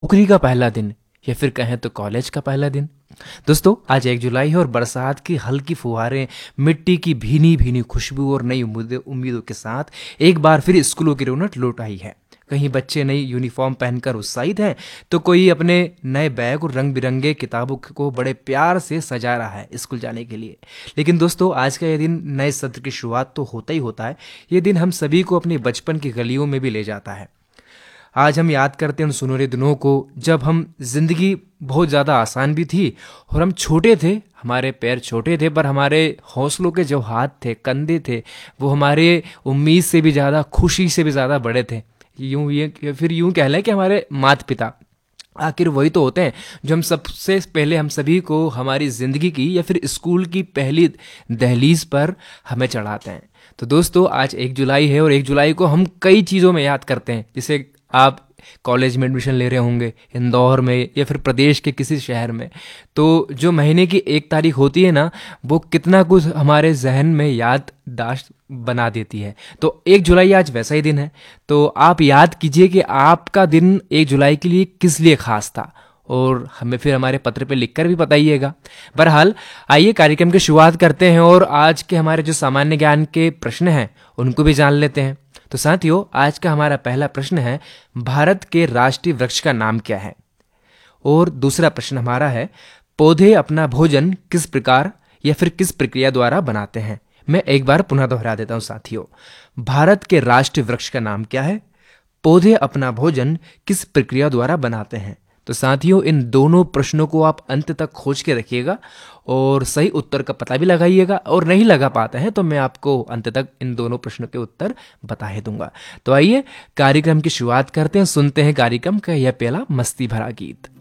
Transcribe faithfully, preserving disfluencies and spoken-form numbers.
नौकरी का पहला दिन या फिर कहें तो कॉलेज का पहला दिन। दोस्तों, आज एक जुलाई है और बरसात की हल्की फुहारें, मिट्टी की भीनी भीनी खुशबू और नई उम्मीदें उम्मीदों के साथ एक बार फिर स्कूलों की रौनक लौट आई है। कहीं बच्चे नई यूनिफॉर्म पहनकर उत्साहित हैं, तो कोई अपने नए बैग और रंग बिरंगे किताबों को बड़े प्यार से सजा रहा है स्कूल जाने के लिए। लेकिन दोस्तों, आज का यह दिन नए सत्र की शुरुआत तो होता ही होता है। ये दिन हम सभी को अपने बचपन की गलियों में भी ले जाता है। आज हम याद करते हैं उन सुनहरे दिनों को जब हम जिंदगी बहुत ज़्यादा आसान भी थी और हम छोटे थे। हमारे पैर छोटे थे पर हमारे हौसलों के जो हाथ थे, कंधे थे, वो हमारे उम्मीद से भी ज़्यादा, खुशी से भी ज़्यादा बड़े थे। यूं ये फिर यूं कह लें कि हमारे माता पिता आखिर वही तो होते हैं जो हम सबसे पहले हम सभी को हमारी ज़िंदगी की या फिर स्कूल की पहली दहलीज पर हमें चढ़ाते हैं। तो दोस्तों, आज एक जुलाई है और एक जुलाई को हम कई चीज़ों में याद करते हैं। जैसे आप कॉलेज में एडमिशन ले रहे होंगे, इंदौर में या फिर प्रदेश के किसी शहर में, तो जो महीने की एक तारीख होती है ना, वो कितना कुछ हमारे जहन में याददाश्त बना देती है। तो एक जुलाई आज वैसा ही दिन है। तो आप याद कीजिए कि आपका दिन एक जुलाई के लिए किस लिए खास था और हमें फिर हमारे पत्र पे लिखकर भी बताइएगा। बहरहाल, आइए कार्यक्रम की शुरुआत करते हैं और आज के हमारे जो सामान्य ज्ञान के प्रश्न हैं उनको भी जान लेते हैं। तो साथियों, आज का हमारा पहला प्रश्न है, भारत के राष्ट्रीय वृक्ष का नाम क्या है? और दूसरा प्रश्न हमारा है, पौधे अपना भोजन किस प्रकार या फिर किस प्रक्रिया द्वारा बनाते हैं? मैं एक बार पुनः दोहरा देता हूं साथियों, भारत के राष्ट्रीय वृक्ष का नाम क्या है? पौधे अपना भोजन किस प्रक्रिया द्वारा बनाते हैं? तो साथियों, इन दोनों प्रश्नों को आप अंत तक खोज के रखिएगा और सही उत्तर का पता भी लगाइएगा, और नहीं लगा पाते हैं तो मैं आपको अंत तक इन दोनों प्रश्नों के उत्तर बता ही दूंगा। तो आइए कार्यक्रम की शुरुआत करते हैं, सुनते हैं कार्यक्रम का यह पहला मस्ती भरा गीत।